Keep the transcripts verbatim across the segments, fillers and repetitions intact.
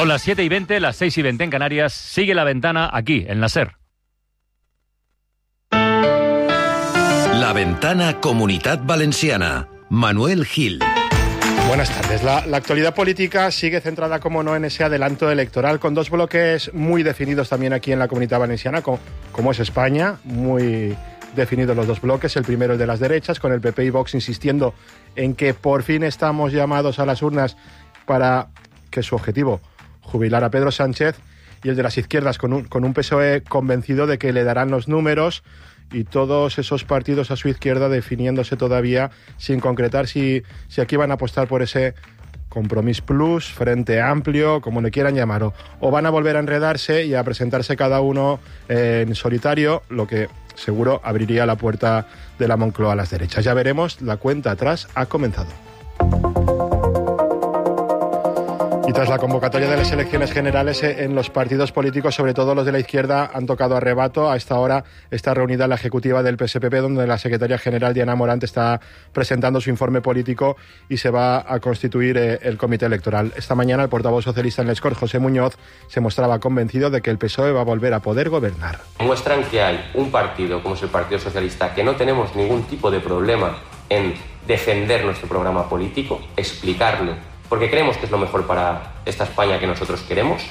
Son las siete y veinte, las seis y veinte en Canarias. Sigue La Ventana aquí, en la SER. La Ventana Comunitat Valenciana. Manuel Gil. Buenas tardes. La, la actualidad política sigue centrada, como no, en ese adelanto electoral, con dos bloques muy definidos también aquí en la Comunidad Valenciana, como, como es España, muy definidos los dos bloques. El primero, el de las derechas, con el P P y Vox insistiendo en que por fin estamos llamados a las urnas para que su objetivo, jubilar a Pedro Sánchez, y el de las izquierdas, con un, con un P S O E convencido de que le darán los números, y todos esos partidos a su izquierda definiéndose todavía sin concretar si, si aquí van a apostar por ese Compromís Plus, Frente Amplio, como le quieran llamar, o, o van a volver a enredarse y a presentarse cada uno eh, en solitario, lo que seguro abriría la puerta de la Moncloa a las derechas. Ya veremos, la cuenta atrás ha comenzado. Y tras la convocatoria de las elecciones generales en los partidos políticos, sobre todo los de la izquierda, han tocado arrebato. A esta hora está reunida la ejecutiva del P S P P, donde la secretaria general Diana Morant está presentando su informe político y se va a constituir eh, el comité electoral. Esta mañana el portavoz socialista en Les Corts, José Muñoz, se mostraba convencido de que el P S O E va a volver a poder gobernar. Muestran que hay un partido, como es el Partido Socialista, que no tenemos ningún tipo de problema en defender nuestro programa político, explicarlo, porque creemos que es lo mejor para esta España que nosotros queremos.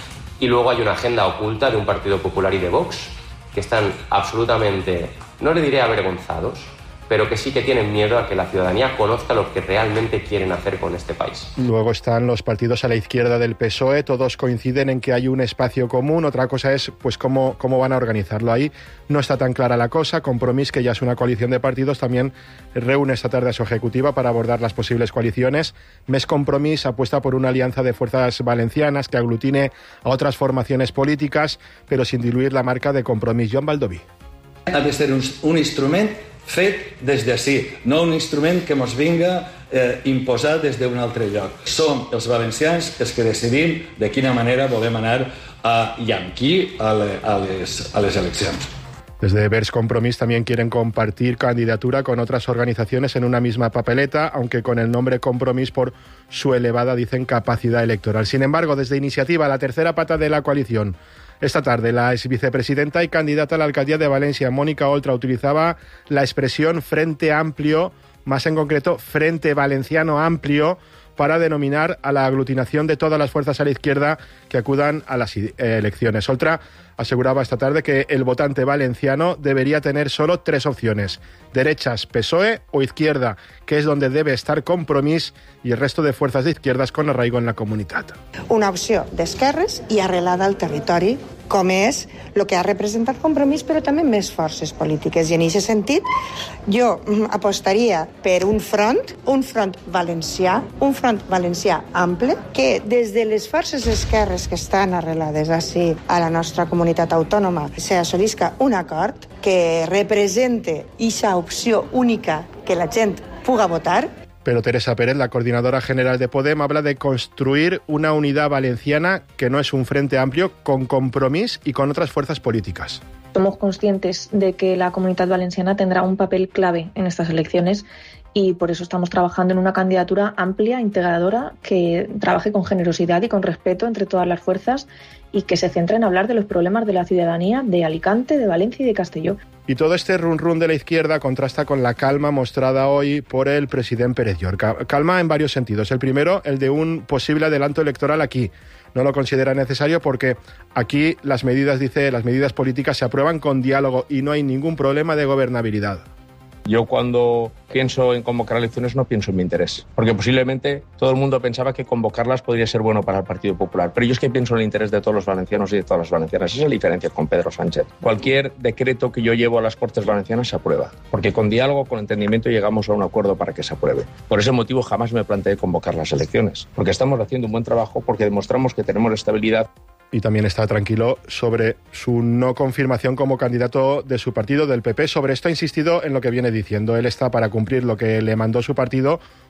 Y luego hay una agenda oculta de un Partido Popular y de Vox que están absolutamente, no le diré avergonzados, pero que sí que tienen miedo a que la ciudadanía conozca lo que realmente quieren hacer con este país. Luego están los partidos a la izquierda del P S O E, todos coinciden en que hay un espacio común. Otra cosa es pues cómo, cómo van a organizarlo. Ahí no está tan clara la cosa. Compromís, que ya es una coalición de partidos, también reúne esta tarde a su ejecutiva para abordar las posibles coaliciones. Més Compromís apuesta por una alianza de fuerzas valencianas que aglutine a otras formaciones políticas, pero sin diluir la marca de Compromís. Joan Baldoví. Ha de ser un, un instrument fet des d'ací, no un instrument que ens vinga eh, imposat des d'un altre lloc. Som els valencians els que decidim de quina manera volem anar a, i amb qui a, le, a, les, a les eleccions. Desde Vers Compromís también quieren compartir candidatura con otras organizaciones en una misma papeleta, aunque con el nombre Compromís por su elevada, dicen, capacidad electoral. Sin embargo, desde Iniciativa, la tercera pata de la coalición, esta tarde la ex vicepresidenta y candidata a la alcaldía de Valencia, Mónica Oltra, utilizaba la expresión Frente Amplio, más en concreto Frente Valenciano Amplio, para denominar a la aglutinación de todas las fuerzas a la izquierda que acudan a las eh, elecciones. Oltra aseguraba esta tarde que el votante valenciano debería tener solo tres opciones: derechas, P S O E, o izquierda, que es donde debe estar Compromís y el resto de fuerzas de izquierdas con arraigo en la comunitat. Una opció d'esquerres i arrelada al territori, com és el que ha representat Compromís, però també més forces polítiques. I en aquest sentit, jo apostaria per un front, un front valencià, un front valencià ample, que des de les forces esquerres que estan arrelades així a la nostra comunitat autònoma s'assolisca un acord que represente aquesta opció única que la gent puga votar. Pero Teresa Pérez, la coordinadora general de Podem, habla de construir una unidad valenciana que no es un frente amplio, con Compromís y con otras fuerzas políticas. Somos conscientes de que la Comunidad Valenciana tendrá un papel clave en estas elecciones y por eso estamos trabajando en una candidatura amplia, integradora, que trabaje con generosidad y con respeto entre todas las fuerzas y que se centre en hablar de los problemas de la ciudadanía de Alicante, de Valencia y de Castelló. Y todo este run run de la izquierda contrasta con la calma mostrada hoy por el presidente Pérez Llorca. Calma en varios sentidos. El primero, el de un posible adelanto electoral aquí. No lo considera necesario porque aquí las medidas, dice, las medidas políticas se aprueban con diálogo y no hay ningún problema de gobernabilidad. Yo cuando pienso en convocar elecciones no pienso en mi interés, porque posiblemente todo el mundo pensaba que convocarlas podría ser bueno para el Partido Popular, pero yo es que pienso en el interés de todos los valencianos y de todas las valencianas. Esa es la diferencia con Pedro Sánchez. Cualquier decreto que yo llevo a las Cortes Valencianas se aprueba, porque con diálogo, con entendimiento llegamos a un acuerdo para que se apruebe. Por ese motivo jamás me planteé convocar las elecciones, porque estamos haciendo un buen trabajo, porque demostramos que tenemos estabilidad. Y también está tranquilo sobre su no confirmación como candidato de su partido, del P P. Sobre esto ha insistido en lo que viene diciendo. Él está para cumplir lo que le mandó su partido,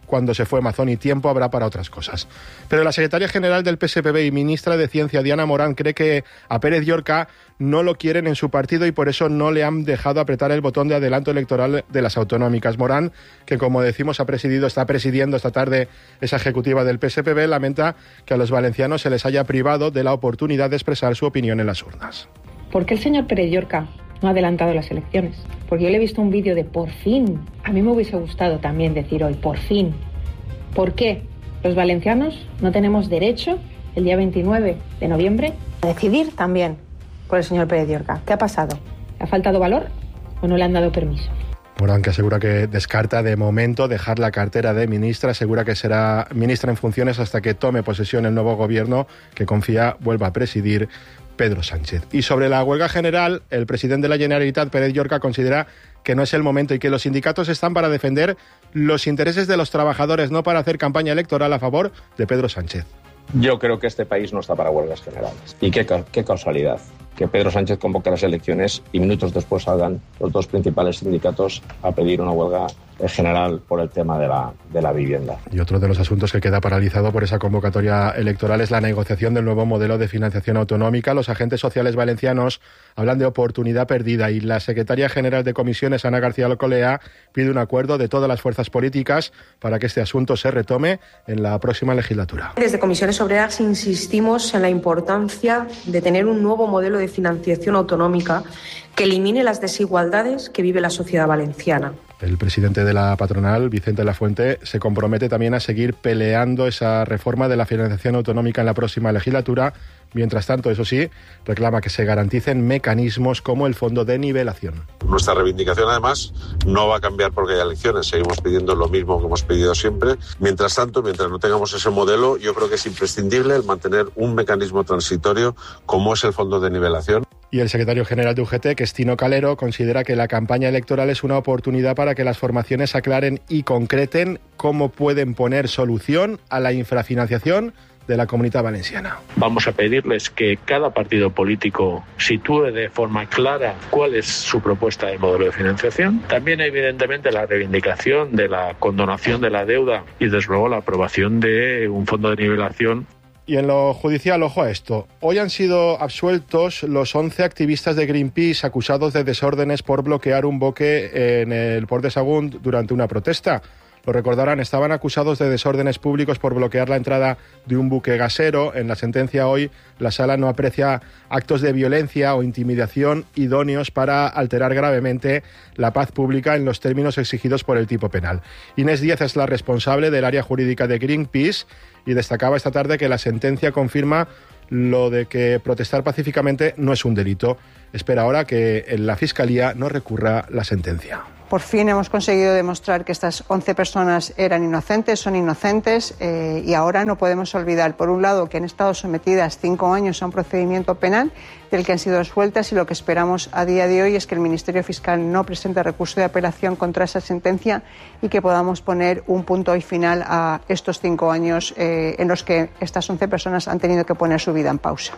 cuando se fue Mazón y tiempo habrá para otras cosas. Pero la secretaria general del P S P B y ministra de Ciencia, Diana Morán, cree que a Pérez Llorca no lo quieren en su partido y por eso no le han dejado apretar el botón de adelanto electoral de las autonómicas. Morán, que como decimos ha presidido, está presidiendo esta tarde esa ejecutiva del P S P B, lamenta que a los valencianos se les haya privado de la oportunidad de expresar su opinión en las urnas. ¿Por qué el señor Pérez Llorca no ha adelantado las elecciones? Porque yo le he visto un vídeo de por fin. A mí me hubiese gustado también decir hoy, por fin. ¿Por qué los valencianos no tenemos derecho el día veintinueve de noviembre a decidir también por el señor Pérez Llorca? ¿Qué ha pasado? ¿Le ha faltado valor o no le han dado permiso? Morán, que asegura que descarta de momento dejar la cartera de ministra, asegura que será ministra en funciones hasta que tome posesión el nuevo gobierno que confía vuelva a presidir Pedro Sánchez. Y sobre la huelga general, el presidente de la Generalitat, Pérez Llorca, considera que no es el momento y que los sindicatos están para defender los intereses de los trabajadores, no para hacer campaña electoral a favor de Pedro Sánchez. Yo creo que este país no está para huelgas generales. Y qué, qué causalidad. Que Pedro Sánchez convoque las elecciones y minutos después salgan los dos principales sindicatos a pedir una huelga general por el tema de la, de la vivienda. Y otro de los asuntos que queda paralizado por esa convocatoria electoral es la negociación del nuevo modelo de financiación autonómica. Los agentes sociales valencianos hablan de oportunidad perdida y la secretaria general de comisiones, Ana García Alcolea, pide un acuerdo de todas las fuerzas políticas para que este asunto se retome en la próxima legislatura. Desde Comisiones Obreras insistimos en la importancia de tener un nuevo modelo de financiación autonómica que elimine las desigualdades que vive la sociedad valenciana. El presidente de la patronal, Vicente Lafuente, se compromete también a seguir peleando esa reforma de la financiación autonómica en la próxima legislatura. Mientras tanto, eso sí, reclama que se garanticen mecanismos como el fondo de nivelación. Nuestra reivindicación, además, no va a cambiar porque haya elecciones. Seguimos pidiendo lo mismo que hemos pedido siempre. Mientras tanto, mientras no tengamos ese modelo, yo creo que es imprescindible el mantener un mecanismo transitorio como es el fondo de nivelación. Y el secretario general de U G T, Questino Calero, considera que la campaña electoral es una oportunidad para que las formaciones aclaren y concreten cómo pueden poner solución a la infrafinanciación de la Comunitat Valenciana. Vamos a pedirles que cada partido político sitúe de forma clara cuál es su propuesta de modelo de financiación. También, evidentemente, la reivindicación de la condonación de la deuda y, desde luego, la aprobación de un fondo de nivelación. Y en lo judicial, ojo a esto. Hoy han sido absueltos los once activistas de Greenpeace acusados de desórdenes por bloquear un buque en el Port de Sagunt durante una protesta. Lo recordarán, estaban acusados de desórdenes públicos por bloquear la entrada de un buque gasero. En la sentencia hoy, la sala no aprecia actos de violencia o intimidación idóneos para alterar gravemente la paz pública en los términos exigidos por el tipo penal. Inés Díaz es la responsable del área jurídica de Greenpeace y destacaba esta tarde que la sentencia confirma lo de que protestar pacíficamente no es un delito. Espera ahora que en la Fiscalía no recurra la sentencia. Por fin hemos conseguido demostrar que estas once personas eran inocentes, son inocentes, eh, y ahora no podemos olvidar, por un lado, que han estado sometidas cinco años a un procedimiento penal del que han sido absueltas, y lo que esperamos a día de hoy es que el Ministerio Fiscal no presente recurso de apelación contra esa sentencia y que podamos poner un punto y final a estos cinco años eh, en los que estas once personas han tenido que poner su vida en pausa.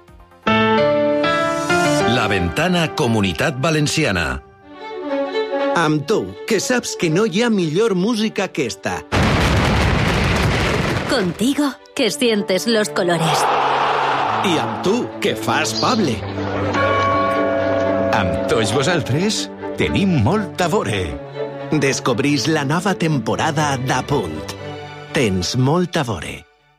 La Ventana Comunitat Valenciana. Amb tu, que saps que no hi ha millor música que esta. Contigo, que sientes los colores. I amb tu, que fas Pable. Amb tots vosaltres, tenim molt a veure. Descobrís la nova temporada d'A Punt. Tens molt a veure.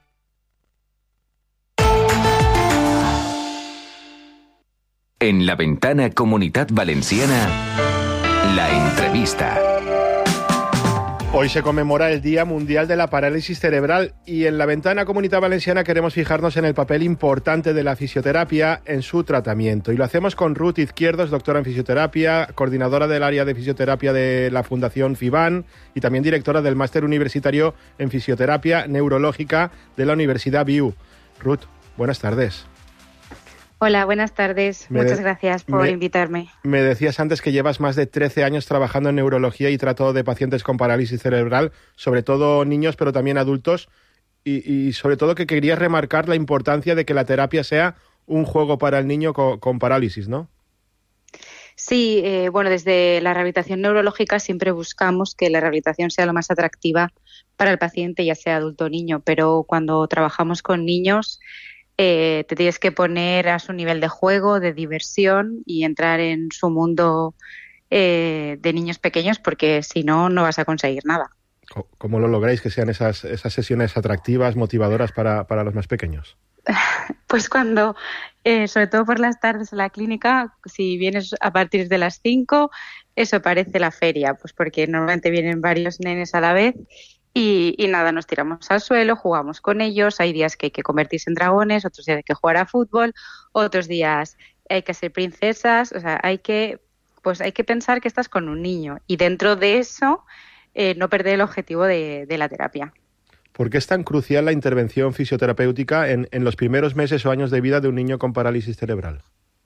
En la Ventana Comunitat Valenciana, la entrevista. Hoy se conmemora el Día Mundial de la Parálisis Cerebral y en la Ventana Comunitat Valenciana queremos fijarnos en el papel importante de la fisioterapia en su tratamiento. Y lo hacemos con Ruth Izquierdos, doctora en fisioterapia, coordinadora del área de fisioterapia de la Fundación FIBAN y también directora del Máster Universitario en Fisioterapia Neurológica de la Universidad B I U. Ruth, buenas tardes. Hola, buenas tardes. Me Muchas de- gracias por me- invitarme. Me decías antes que llevas más de trece años trabajando en neurología y trato de pacientes con parálisis cerebral, sobre todo niños, pero también adultos, y, y sobre todo que querías remarcar la importancia de que la terapia sea un juego para el niño con, con parálisis, ¿no? Sí, eh, bueno, desde la rehabilitación neurológica siempre buscamos que la rehabilitación sea lo más atractiva para el paciente, ya sea adulto o niño, pero cuando trabajamos con niños eh, te tienes que poner a su nivel de juego, de diversión y entrar en su mundo eh, de niños pequeños, porque si no, no vas a conseguir nada. ¿Cómo lo lográis que sean esas, esas sesiones atractivas, motivadoras para, para los más pequeños? Pues cuando, eh, sobre todo por las tardes a la clínica, si vienes a partir de las cinco, eso parece la feria, pues porque normalmente vienen varios nenes a la vez y, y nada, nos tiramos al suelo, jugamos con ellos, hay días que hay que convertirse en dragones, otros días hay que jugar a fútbol, otros días hay que ser princesas, o sea, hay que, pues hay que pensar que estás con un niño y dentro de eso eh, no perder el objetivo de, de la terapia. ¿Por qué es tan crucial la intervención fisioterapéutica en, en los primeros meses o años de vida de un niño con parálisis cerebral?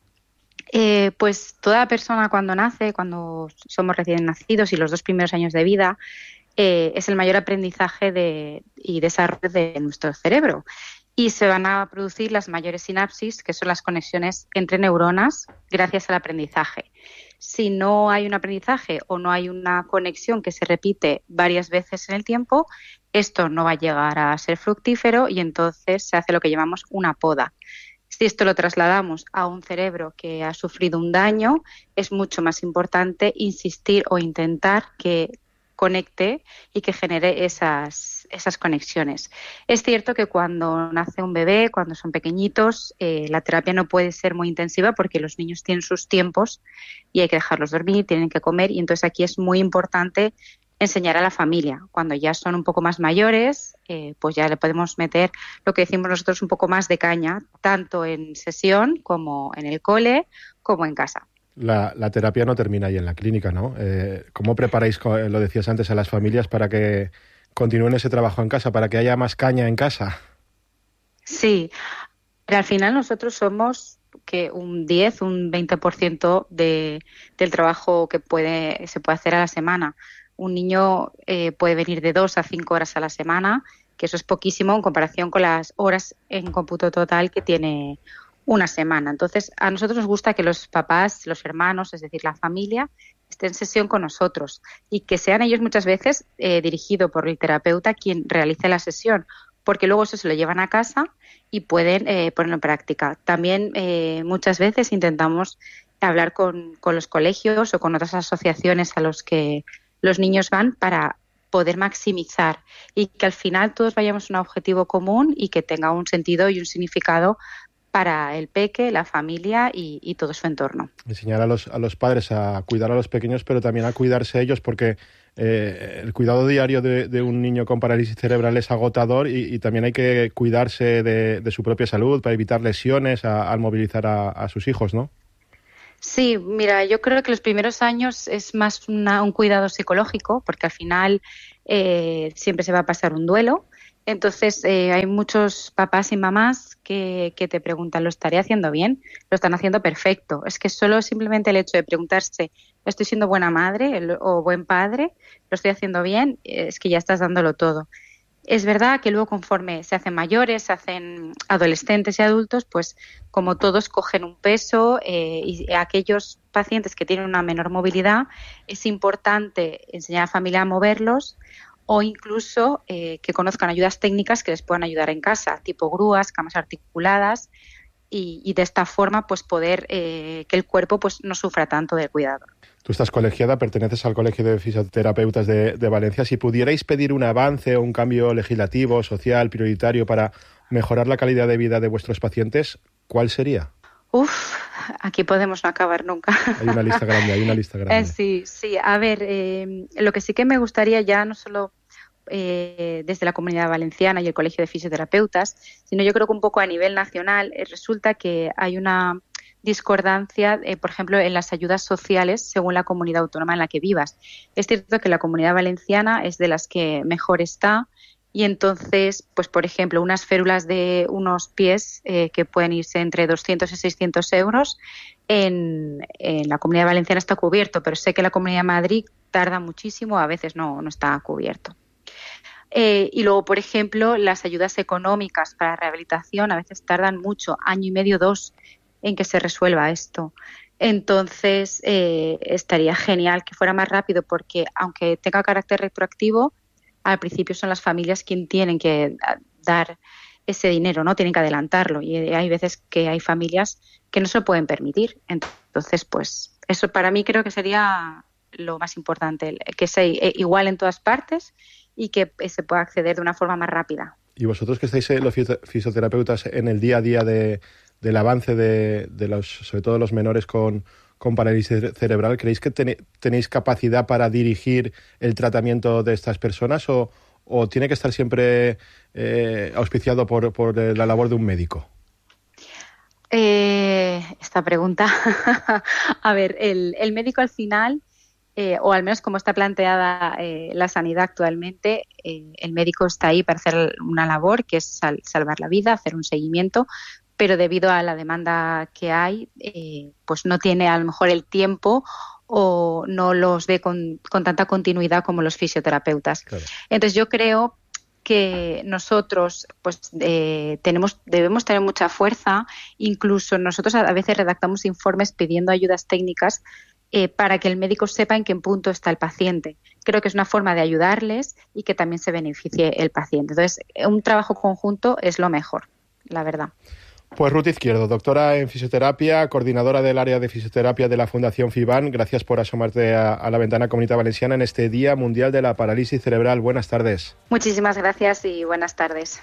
Eh, pues toda persona cuando nace, cuando somos recién nacidos y los dos primeros años de vida, eh, es el mayor aprendizaje de, y desarrollo de nuestro cerebro. Y se van a producir las mayores sinapsis, que son las conexiones entre neuronas, gracias al aprendizaje. Si no hay un aprendizaje o no hay una conexión que se repite varias veces en el tiempo, esto no va a llegar a ser fructífero y entonces se hace lo que llamamos una poda. Si esto lo trasladamos a un cerebro que ha sufrido un daño, es mucho más importante insistir o intentar que conecte y que genere esas, esas conexiones. Es cierto que cuando nace un bebé, cuando son pequeñitos, eh, la terapia no puede ser muy intensiva porque los niños tienen sus tiempos y hay que dejarlos dormir, tienen que comer y entonces aquí es muy importante enseñar a la familia. Cuando ya son un poco más mayores, eh, pues ya le podemos meter lo que decimos nosotros un poco más de caña, tanto en sesión como en el cole, como en casa. La, la terapia no termina ahí en la clínica, ¿no? Eh, ¿Cómo preparáis, lo decías antes, a las familias para que continúen ese trabajo en casa, para que haya más caña en casa? Sí, pero al final nosotros somos que un diez, un veinte por ciento de, del trabajo que puede se puede hacer a la semana. Un niño eh, puede venir de dos a cinco horas a la semana, que eso es poquísimo en comparación con las horas en cómputo total que tiene una semana. Entonces, a nosotros nos gusta que los papás, los hermanos, es decir, la familia, estén en sesión con nosotros y que sean ellos muchas veces eh, dirigido por el terapeuta quien realice la sesión, porque luego eso se lo llevan a casa y pueden eh, ponerlo en práctica. También eh, muchas veces intentamos hablar con, con los colegios o con otras asociaciones a los que los niños van para poder maximizar y que al final todos vayamos a un objetivo común y que tenga un sentido y un significado para el peque, la familia y, y todo su entorno. Enseñar a los, a los padres a cuidar a los pequeños, pero también a cuidarse ellos, porque eh, el cuidado diario de, de un niño con parálisis cerebral es agotador y, y también hay que cuidarse de, de su propia salud para evitar lesiones a, al movilizar a, a sus hijos, ¿no? Sí, mira, yo creo que los primeros años es más una, un cuidado psicológico, porque al final eh, siempre se va a pasar un duelo. Entonces, eh, hay muchos papás y mamás que, que te preguntan, ¿lo estaré haciendo bien? ¿Lo están haciendo perfecto? Es que solo simplemente el hecho de preguntarse, ¿estoy siendo buena madre o buen padre? ¿Lo estoy haciendo bien? Es que ya estás dándolo todo. Es verdad que luego conforme se hacen mayores, se hacen adolescentes y adultos, pues como todos cogen un peso eh, y aquellos pacientes que tienen una menor movilidad es importante enseñar a la familia a moverlos o incluso eh, que conozcan ayudas técnicas que les puedan ayudar en casa, tipo grúas, camas articuladas y, y de esta forma pues poder eh, que el cuerpo pues no sufra tanto del cuidado. Tú estás colegiada, perteneces al Colegio de Fisioterapeutas de, de Valencia. Si pudierais pedir un avance o un cambio legislativo, social, prioritario para mejorar la calidad de vida de vuestros pacientes, ¿cuál sería? Uf, aquí podemos no acabar nunca. Hay una lista grande, hay una lista grande. Eh, sí, sí. A ver, eh, lo que sí que me gustaría ya no solo eh, desde la Comunidad Valenciana y el Colegio de Fisioterapeutas, sino yo creo que un poco a nivel nacional eh, resulta que hay una discordancia, eh, por ejemplo, en las ayudas sociales según la comunidad autónoma en la que vivas. Es cierto que la Comunidad Valenciana es de las que mejor está y entonces, pues por ejemplo, unas férulas de unos pies eh, que pueden irse entre doscientos y seiscientos euros, en, en la Comunidad Valenciana está cubierto, pero sé que la Comunidad de Madrid tarda muchísimo, a veces no, no está cubierto. Eh, y luego, por ejemplo, las ayudas económicas para rehabilitación a veces tardan mucho, año y medio, dos, en que se resuelva esto. Entonces, eh, estaría genial que fuera más rápido porque, aunque tenga carácter retroactivo, al principio son las familias quienes tienen que dar ese dinero, ¿no? Tienen que adelantarlo y hay veces que hay familias que no se lo pueden permitir. Entonces, pues eso para mí creo que sería lo más importante, que sea igual en todas partes y que se pueda acceder de una forma más rápida. Y vosotros que estáis eh, los fisioterapeutas en el día a día de, del avance de, de los, sobre todo los menores con, con parálisis cerebral, ¿creéis que ten, tenéis capacidad para dirigir el tratamiento de estas personas o, o tiene que estar siempre eh, auspiciado por, por la labor de un médico? Eh, esta pregunta, a ver, el, el médico al final, eh, o al menos como está planteada eh, la sanidad actualmente, eh, el médico está ahí para hacer una labor que es sal, salvar la vida, hacer un seguimiento, pero debido a la demanda que hay, eh, pues no tiene a lo mejor el tiempo o no los ve con, con tanta continuidad como los fisioterapeutas. Claro. Entonces yo creo que nosotros pues eh, tenemos debemos tener mucha fuerza, incluso nosotros a veces redactamos informes pidiendo ayudas técnicas eh, para que el médico sepa en qué punto está el paciente. Creo que es una forma de ayudarles y que también se beneficie el paciente. Entonces, un trabajo conjunto es lo mejor, la verdad. Pues Ruth Izquierdo, doctora en fisioterapia, coordinadora del área de fisioterapia de la Fundación FIBAN. Gracias por asomarte a, a la ventana Comunidad Valenciana en este Día Mundial de la Parálisis Cerebral. Buenas tardes. Muchísimas gracias y buenas tardes.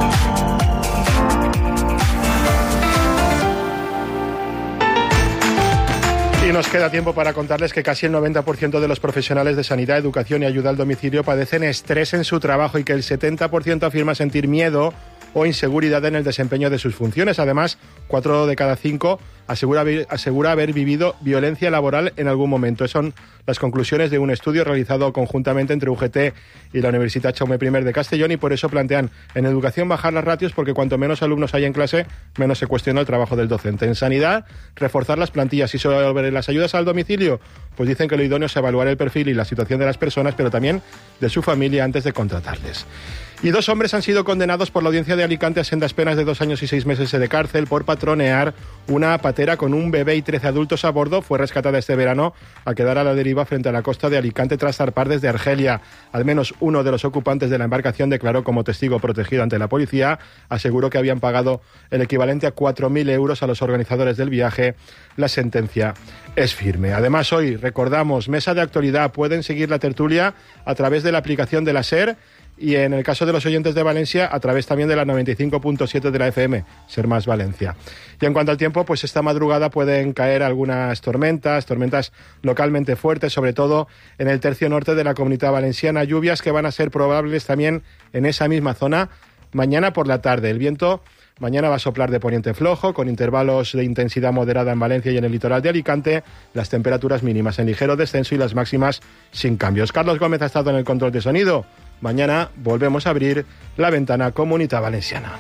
Y nos queda tiempo para contarles que casi el noventa por ciento de los profesionales de sanidad, educación y ayuda al domicilio padecen estrés en su trabajo y que el setenta por ciento afirma sentir miedo o inseguridad en el desempeño de sus funciones. Además, cuatro de cada cinco asegura, asegura haber vivido violencia laboral en algún momento. Esas son las conclusiones de un estudio realizado conjuntamente entre U G T y la Universidad Jaume primero de Castellón, y por eso plantean en educación bajar las ratios, porque cuanto menos alumnos hay en clase, menos se cuestiona el trabajo del docente. En sanidad, reforzar las plantillas. Y sobre las ayudas al domicilio, pues dicen que lo idóneo es evaluar el perfil y la situación de las personas, pero también de su familia antes de contratarles. Y dos hombres han sido condenados por la audiencia de Alicante a sendas penas de dos años y seis meses de cárcel por patronear una patera con un bebé y trece adultos a bordo. Fue rescatada este verano al quedar a la deriva frente a la costa de Alicante tras zarpar desde Argelia. Al menos uno de los ocupantes de la embarcación declaró como testigo protegido ante la policía. Aseguró que habían pagado el equivalente a cuatro mil euros a los organizadores del viaje. La sentencia es firme. Además, hoy recordamos Mesa de Actualidad. Pueden seguir la tertulia a través de la aplicación de la SER y en el caso de los oyentes de Valencia, a través también de la noventa y cinco punto siete de la F M, Ser Más Valencia. Y en cuanto al tiempo, pues esta madrugada pueden caer algunas tormentas, tormentas localmente fuertes, sobre todo en el tercio norte de la Comunidad Valenciana, lluvias que van a ser probables también en esa misma zona mañana por la tarde. El viento mañana va a soplar de poniente flojo, con intervalos de intensidad moderada en Valencia y en el litoral de Alicante, las temperaturas mínimas en ligero descenso y las máximas sin cambios. Carlos Gómez ha estado en el control de sonido. Mañana volvemos a abrir la ventana Comunidad Valenciana.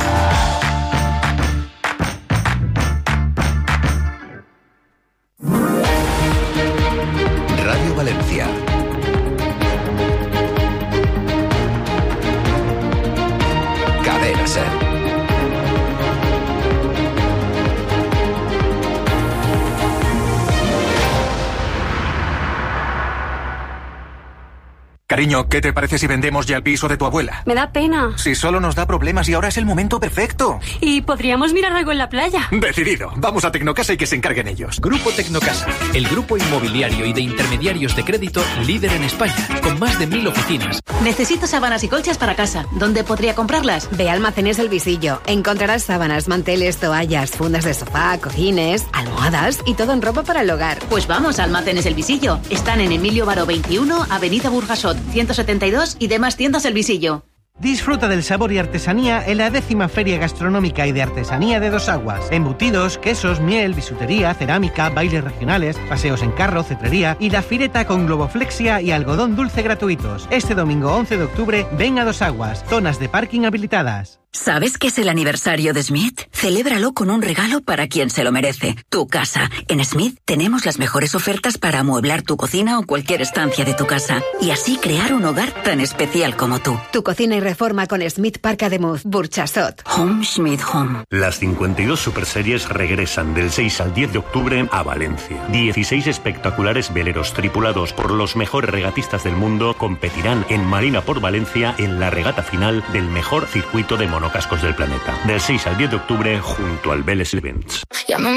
Radio Valencia. Cadena Ser. Cariño, ¿qué te parece si vendemos ya el piso de tu abuela? Me da pena. Si solo nos da problemas y ahora es el momento perfecto. Y podríamos mirar algo en la playa. Decidido. Vamos a Tecnocasa y que se encarguen ellos. Grupo Tecnocasa, el grupo inmobiliario y de intermediarios de crédito líder en España, con más de mil oficinas. Necesito sábanas y colchas para casa. ¿Dónde podría comprarlas? Ve a Almacenes del Visillo. Encontrarás sábanas, manteles, toallas, fundas de sofá, cojines, almohadas y todo en ropa para el hogar. Pues vamos a Almacenes del Visillo. Están en Emilio Baró veintiuno, Avenida Burgasot ciento setenta y dos y demás tiendas del Visillo. Disfruta del sabor y artesanía en la décima Feria Gastronómica y de Artesanía de Dos Aguas. Embutidos, quesos, miel, bisutería, cerámica, bailes regionales, paseos en carro, cetrería y la fireta con globoflexia y algodón dulce gratuitos. Este domingo once de octubre, ven a Dos Aguas, zonas de parking habilitadas. ¿Sabes qué es el aniversario de Smith? Celébralo con un regalo para quien se lo merece. Tu casa. En Smith tenemos las mejores ofertas para amueblar tu cocina o cualquier estancia de tu casa. Y así crear un hogar tan especial como tú. Tu cocina y reforma con Smith Parc Ademuz, Burchasot. Home Smith Home. Las cincuenta y dos superseries regresan del seis al diez de octubre a Valencia. dieciséis espectaculares veleros tripulados por los mejores regatistas del mundo competirán en Marina por Valencia en la regata final del mejor circuito de monocascos del planeta. Del seis al diez de octubre junto al Vélez Events.